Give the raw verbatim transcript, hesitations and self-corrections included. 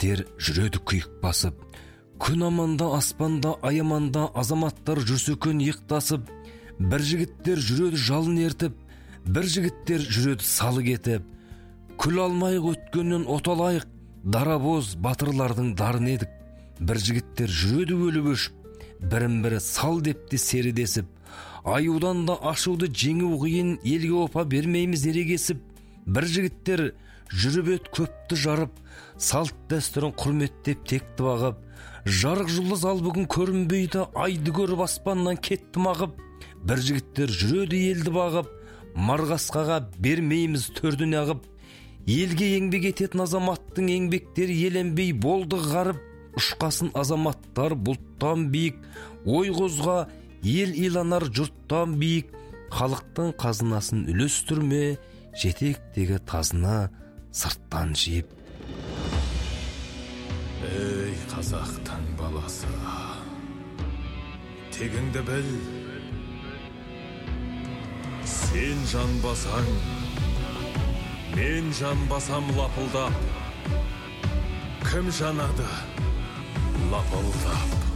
жігіттер жүреді күйік басып, күн аманда аспанда аяманда азаматтар жүрсе күн иықтасып, бір жігіттер жүреді жалын ертіп, бір жігіттер жүреді салы кетіп, күл алмайық өткеннен оталайық, дарабоз батырлардың дарын едік. Бір жігіттер жүреді өліп өшіп, бірін бірі сал депті серідесіп, аюдан да ашуды жеңу қиын, елге опа бермейміз ерегесіп. Бір жігіттер жүріп өт көпті жарып, салт дәстүрін құрметтеп текті бағып, жарық жұлдыз ал бүгін көрінбейді, айды көріп аспаннан кетті мағып. Бір жігіттер жүреді елді бағып, марғасқаға бермейміз төрдін ағып. Елге еңбек ететін азаматтың еңбектері еленбей болды ғарып. Ұшқасын азаматтар бұлттан биік, ой қозға ел иланар жұрттан биік. Халықтың қазынасын үлестірме, жетектегі тазына сырттан жиып. Ей қазақтың баласы, тегіңді біл, сен жан басаң, мен жан басам лапылдап, кім жанады лапылдап.